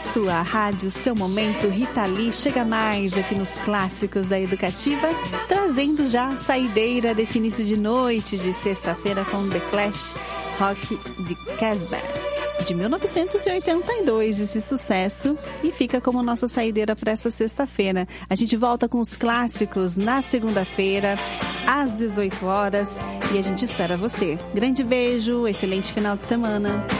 sua rádio, seu momento. Rita Lee chega mais aqui nos clássicos da Educativa, trazendo já a saideira desse início de noite de sexta-feira com The Clash, Rock de Casbah, de 1982, esse sucesso, e fica como nossa saideira para essa sexta-feira. A gente volta com os clássicos na segunda-feira, às 18 horas, e a gente espera você. Grande beijo, excelente final de semana.